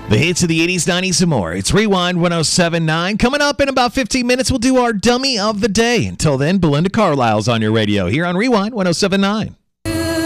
The hits of the 80s, 90s, and more. It's Rewind 1079. Coming up in about 15 minutes, we'll do our Dummy of the Day. Until then, Belinda Carlisle's on your radio here on Rewind 1079.